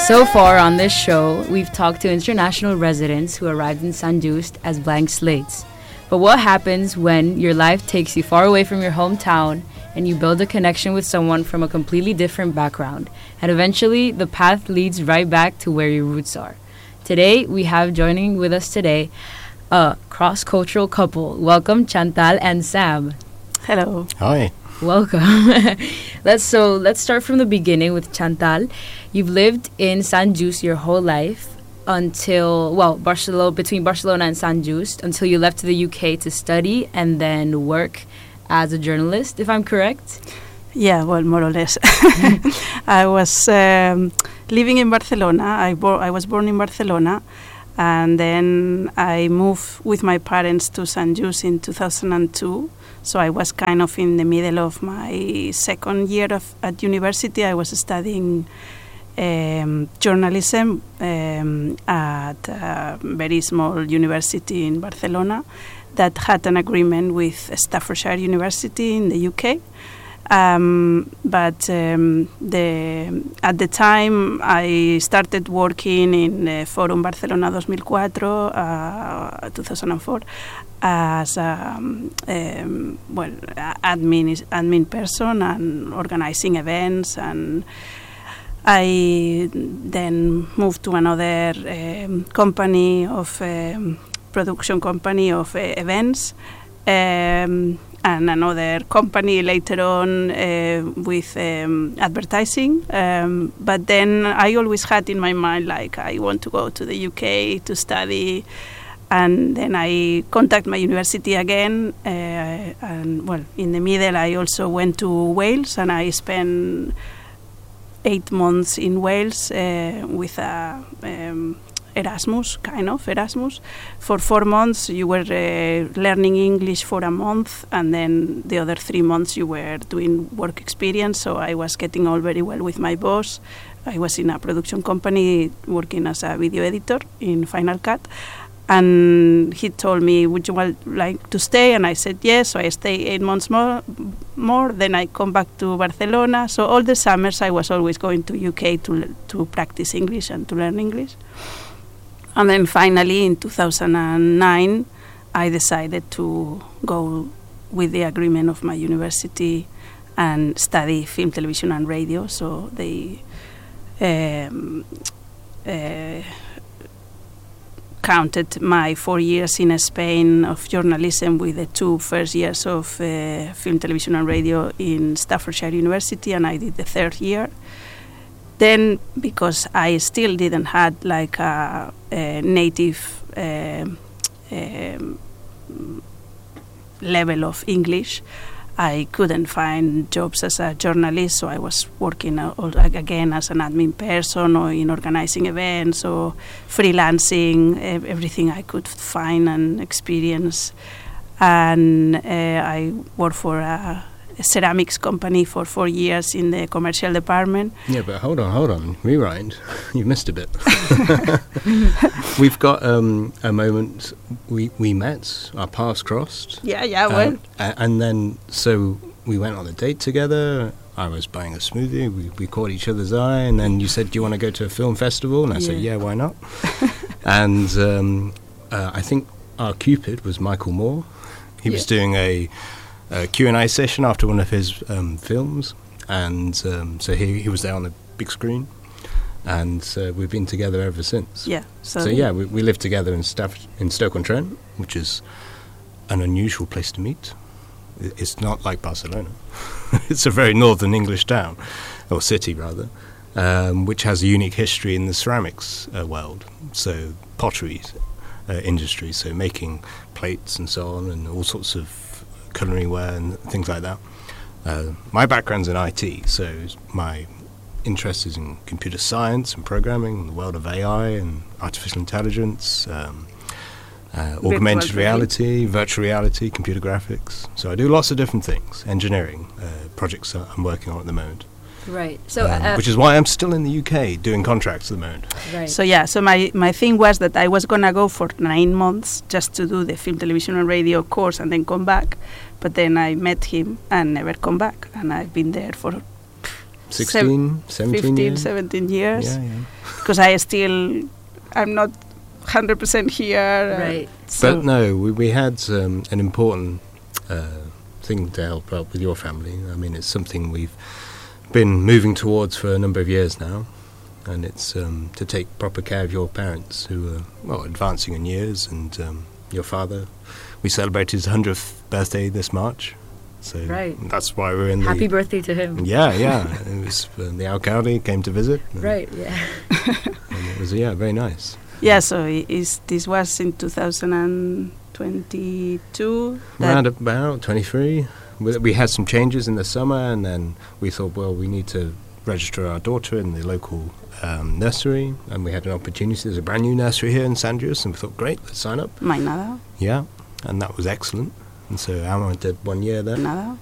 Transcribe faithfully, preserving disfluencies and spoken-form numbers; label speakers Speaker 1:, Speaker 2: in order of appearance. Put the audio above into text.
Speaker 1: So far on this show, we've talked to international residents who arrived in Sant Just as blank slates. But what happens when your life takes you far away from your hometown and you build a connection with someone from a completely different background, and eventually the path leads right back to where your roots are? Today, we have joining with us today a cross-cultural couple. Welcome, Chantal and Sam.
Speaker 2: Hello.
Speaker 3: Hi.
Speaker 1: Welcome. let's so let's start from the beginning with Chantal. You've lived in Sant Just your whole life until well, Barcelona between Barcelona and Sant Just until you left to the U K to study and then work as a journalist, if I'm correct.
Speaker 2: Yeah, well, more or less. I was um, living in Barcelona. I bo- I was born in Barcelona, and then I moved with my parents to Sant Just in two thousand two. So I was kind of in the middle of my second year of at university. I was studying um, journalism um, at a very small university in Barcelona that had an agreement with Staffordshire University in the U K. Um, but um, the at the time I started working in uh, Forum Barcelona two thousand four, uh, two thousand four as a um, um, well admin admin person and organizing events, and I then moved to another um, company of um, production company of uh, events. Um, and another company later on uh, with um, advertising. Um, but then I always had in my mind, like, I want to go to the U K to study. And then I contact my university again. Uh, and, well, in the middle, I also went to Wales, and I spent eight months in Wales uh, with a... Um, Erasmus, kind of Erasmus. For four months, you were uh, learning English for a month, and then the other three months you were doing work experience. So I was getting on very well with my boss. I was in a production company working as a video editor in Final Cut. And he told me, would you like to stay? And I said yes. So I stayed eight months more. more. Then I come back to Barcelona. So all the summers I was always going to U K to to practice English and to learn English. And then finally, in two thousand nine, I decided to go with the agreement of my university and study film, television, and radio. So they um, uh, counted my four years in Spain of journalism with the two first years of uh, film, television, and radio in Staffordshire University, and I did the third year. Then, because I still didn't had like a, a native uh, um, level of English, I couldn't find jobs as a journalist. So I was working uh, again as an admin person, or in organizing events, or freelancing, everything I could find and experience. And uh, I worked for a A ceramics company for four years in the commercial department.
Speaker 3: Yeah, but hold on, hold on. Rewind. You missed a bit. We've got um, a moment. We, we met, our paths crossed.
Speaker 2: Yeah, yeah, well.
Speaker 3: Uh, and then, so we went on a date together. I was buying a smoothie. We, we caught each other's eye. And then you said, do you want to go to a film festival? And I yeah. said, yeah, why not? And um, uh, I think our Cupid was Michael Moore. He yeah. was doing a... a Q and A session after one of his um, films, and um, so he he was there on the big screen, and uh, we've been together ever since.
Speaker 2: Yeah. So,
Speaker 3: so yeah, we, we live together in Staff in Stoke-on-Trent, which is an unusual place to meet. It's not like Barcelona. It's a very northern English town, or city rather, um, which has a unique history in the ceramics uh, world. So pottery uh, industry, so making plates and so on, and all sorts of culinary ware and things like that. Uh, my background's in I T, so my interest is in computer science and programming, the world of A I and artificial intelligence, um, uh, augmented reality, virtual reality, computer graphics. So I do lots of different things, engineering uh, projects that I'm working on at the moment.
Speaker 1: Right. So,
Speaker 3: um,
Speaker 1: uh,
Speaker 3: which is why I'm still in the U K doing contracts at the moment.
Speaker 1: Right.
Speaker 2: So yeah, so my, my thing was that I was gonna go for nine months just to do the film, television, and radio course and then come back. But then I met him and never come back, and I've been there for
Speaker 3: sixteen, seventeen
Speaker 2: fifteen,
Speaker 3: years.
Speaker 2: seventeen years.
Speaker 3: Yeah, yeah.
Speaker 2: Because I still, I'm not one hundred percent here. uh,
Speaker 1: Right.
Speaker 2: so
Speaker 3: But no, we, we had um, an important uh, thing to help out with your family. I mean, it's something we've been moving towards for a number of years now, and it's um, to take proper care of your parents who are, well, advancing in years, and um, your father. We celebrated his hundredth birthday this March, so
Speaker 1: Right.
Speaker 3: that's why we're in the...
Speaker 1: Happy birthday to him.
Speaker 3: Yeah, yeah. It was uh, the alcalde came to visit. and-
Speaker 1: Right, yeah.
Speaker 3: And it was, yeah, very nice.
Speaker 2: yeah, so i- is this was in two thousand twenty-two. that-
Speaker 3: Around about twenty-three. We, we had some changes in the summer, and then we thought, well, we need to register our daughter in the local um, nursery, and we had an opportunity. There's a brand new nursery here in San Jose, and we thought, great, let's sign up.
Speaker 2: Mainada,
Speaker 3: Yeah, and that was excellent. And so Alma did one year there.
Speaker 2: nada.